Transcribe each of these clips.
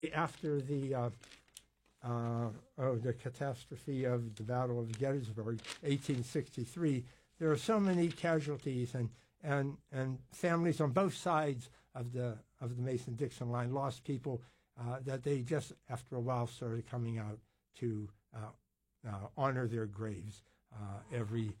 after the catastrophe of the Battle of Gettysburg, 1863, there were so many casualties, and families on both sides of the Mason-Dixon line lost people that they just, after a while, started coming out to honor their graves every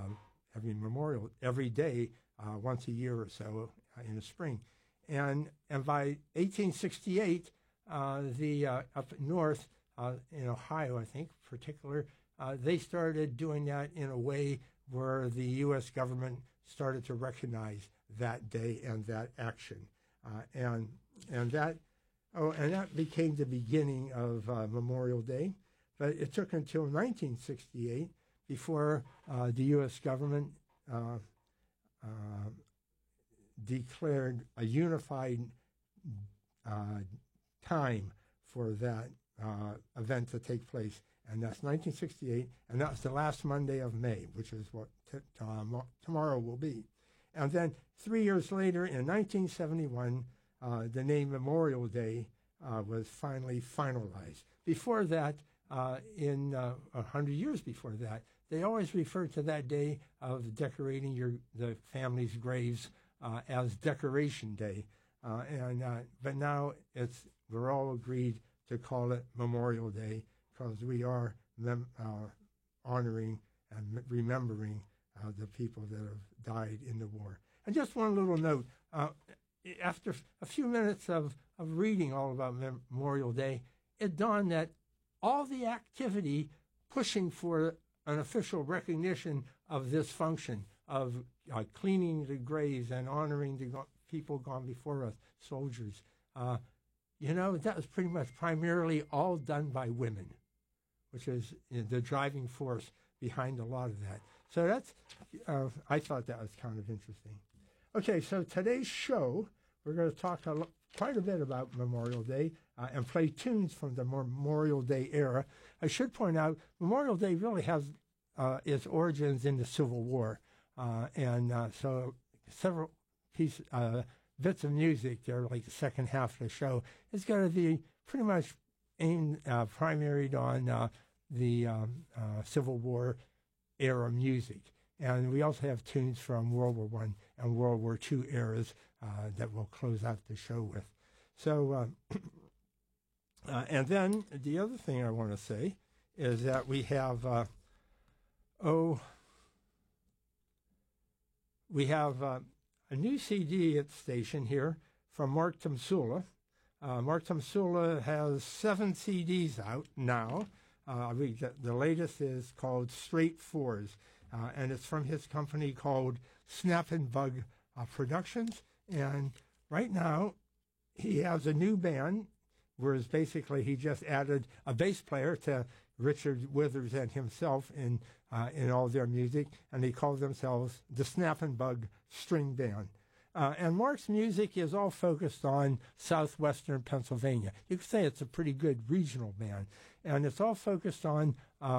day, once a year or so in the spring. And by 1868, up north in Ohio, I think, in particular, they started doing that in a way where the U.S. government started to recognize that day and that action, and that became the beginning of Memorial Day. But it took until 1968 before the U.S. government declared a unified time for that event to take place, and that's 1968, and that's the last Monday of May, which is what tomorrow will be. And then 3 years later, in 1971, the name Memorial Day was finally finalized. Before that, 100 years before that, they always referred to that day of decorating the family's graves as Decoration Day, but now we're all agreed to call it Memorial Day because we are honoring and remembering the people that have died in the war. And just one little note: after a few minutes of reading all about Memorial Day, it dawned that all the activity pushing for an official recognition of this function of cleaning the graves and honoring the people gone before us, soldiers, that was pretty much primarily all done by women, which is the driving force behind a lot of that. So I thought that was kind of interesting. Okay, so today's show, we're going to talk quite a bit about Memorial Day and play tunes from the Memorial Day era. I should point out, Memorial Day really has its origins in the Civil War. So several bits of music there, like the second half of the show, is going to be pretty much primaried on the Civil War era music. And we also have tunes from World War I and World War II eras that we'll close out the show with. So, and then the other thing I want to say is that we have, a new CD at the station here from Mark Tomsula. Mark Tomsula has 7 CDs out now. The latest is called Straight Fours, and it's from his company called Snappin' Bug Productions. And right now, he has a new band, whereas basically he just added a bass player to Richard Withers and himself in all their music, and they call themselves the Snappin' Bug String Band. And Mark's music is all focused on southwestern Pennsylvania. You could say it's a pretty good regional band. And it's all focused on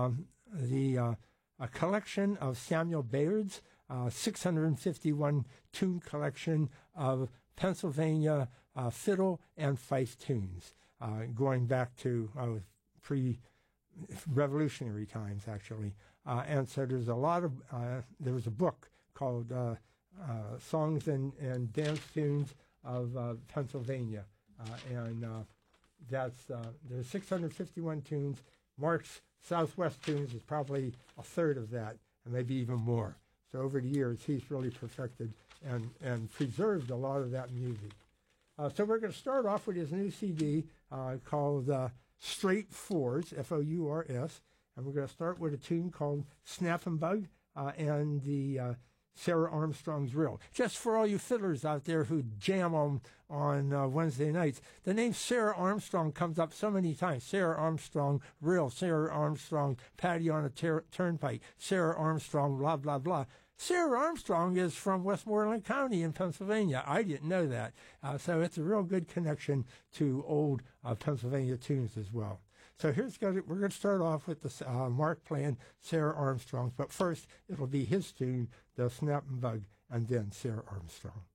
a collection of Samuel Bayard's 651 tune collection of Pennsylvania fiddle and fife tunes, going back to pre-revolutionary times, actually. And so there's a lot of, there was a book called Songs and Dance Tunes of Pennsylvania. There's 651 tunes. Mark's Southwest tunes is probably a third of that, and maybe even more. So over the years, he's really perfected and preserved a lot of that music. So we're going to start off with his new CD called Straight Fours, F-O-U-R-S, and we're going to start with a tune called Snappin' Bug and the Sarah Armstrong's Reel. Just for all you fiddlers out there who jam on Wednesday nights, the name Sarah Armstrong comes up so many times. Sarah Armstrong Reel, Sarah Armstrong Patty on a Turnpike, Sarah Armstrong blah, blah, blah. Sarah Armstrong is from Westmoreland County in Pennsylvania. I didn't know that. So it's a real good connection to old Pennsylvania tunes as well. So we're going to start off with the Mark playing Sarah Armstrong, but first it'll be his tune, the Snappin' Bug, and then Sarah Armstrong.